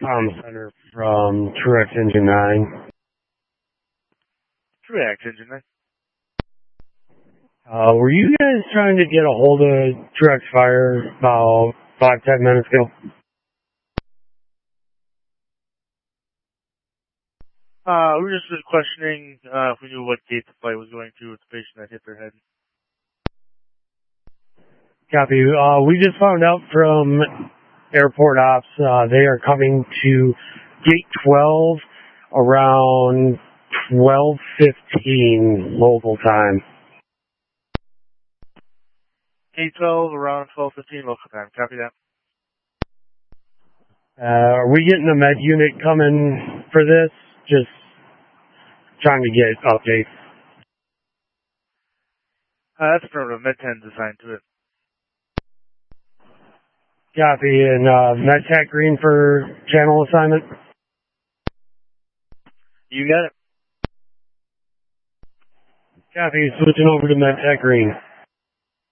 Tom Center from Truex Engine 9. Truex Engine 9. Were you guys trying to get a hold of Truex Fire about 5-10 minutes ago? We were just questioning if we knew what gate the flight was going to with the patient that hit their head. Copy. We just found out from Airport Ops they are coming to Gate 12 around 12:15 local time. Gate 12 around 12:15 local time. Copy that. Are we getting a med unit coming for this? Just trying to get updates. That's affirmative. Med 10's assigned to it. Copy. And MedTech Green for channel assignment? You got it. Copy. Switching over to MedTech Green.